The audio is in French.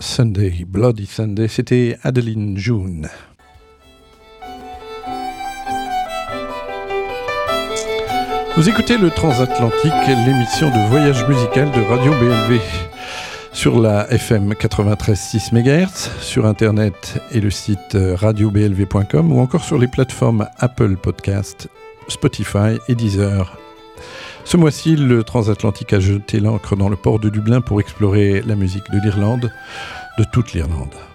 Sunday, Bloody Sunday, c'était Adeline June. Vous écoutez le Transatlantique, l'émission de voyage musical de Radio BLV sur la FM 93.6 MHz, sur Internet et le site radioblv.com ou encore sur les plateformes Apple Podcast, Spotify et Deezer. Ce mois-ci, le Transatlantique a jeté l'ancre dans le port de Dublin pour explorer la musique de l'Irlande, de toute l'Irlande.